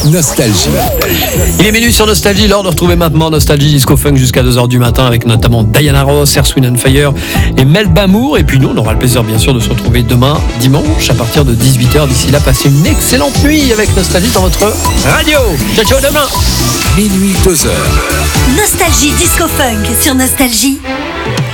Nostalgie. Il est minuit sur Nostalgie, l'heure de retrouver maintenant Nostalgie Disco Funk jusqu'à 2h du matin avec notamment Diana Ross, Earth, Wind & Fire et Melba Moore. Et puis nous, on aura le plaisir bien sûr de se retrouver demain, dimanche, à partir de 18h. D'ici là, passez une excellente nuit avec Nostalgie dans votre radio. Ciao, ciao, demain. Minuit 2h. Nostalgie Disco Funk sur Nostalgie.